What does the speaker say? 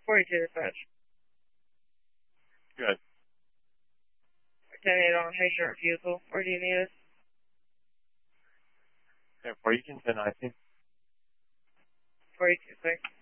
42 dispatch. Good. 10-8 on patient refusal. Where do you need us? Okay, 42 to 19. 42, thanks.